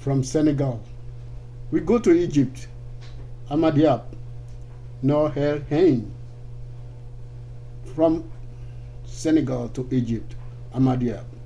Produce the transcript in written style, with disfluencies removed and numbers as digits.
from Senegal. We go to Egypt, Ahmadiab, Noor El Hain. From Senegal to Egypt, Ahmadiab.